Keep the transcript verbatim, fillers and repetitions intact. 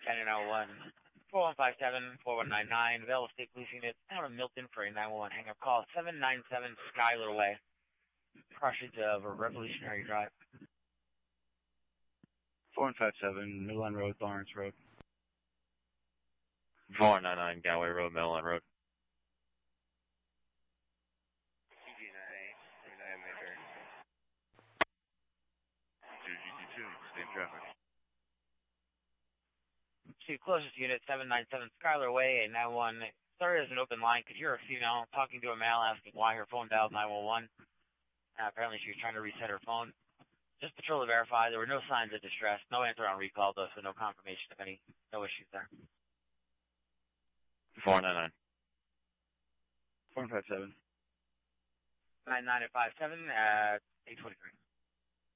ten nine one one, four one five seven, four one nine nine, available state police unit out of Milton for a nine one one hang-up call, seven nine seven Skyler Way, crossing of Revolutionary Drive. four one five seven, Midland Road, Lawrence Road. four one nine nine Galway Road, Midland Road. Same traffic. To closest unit, seven nine seven Skyler Way, a nine one one. Sorry, there's an open line. Could hear a female talking to a male asking why her phone dialed nine one one. Uh, apparently she was trying to reset her phone. Just patrol to verify. There were no signs of distress. No answer on recall, though, so no confirmation of any, no issues there. four nine nine. four one five seven. nine nine five seven at eight twenty-three.